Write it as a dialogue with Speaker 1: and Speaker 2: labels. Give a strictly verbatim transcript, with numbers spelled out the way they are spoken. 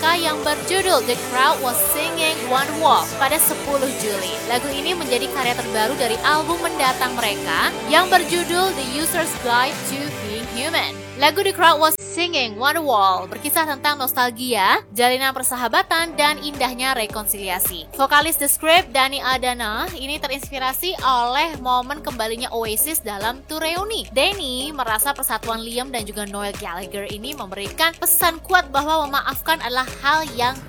Speaker 1: mereka yang berjudul The Crowd Was Singing Wonderwall pada sepuluh Juli. Lagu ini menjadi karya terbaru dari album mendatang mereka yang berjudul The User's Guide to Being Human. Lagu The Crowd Was Singing Wonderwall berkisah tentang nostalgia, jalinan persahabatan, dan indahnya rekonsiliasi. Vokalis The Script, Dani Adana, ini terinspirasi oleh momen kembalinya Oasis dalam tour reuni. Danny merasa persatuan Liam dan juga Noel Gallagher ini memberikan pesan kuat bahwa memaafkan adalah hal yang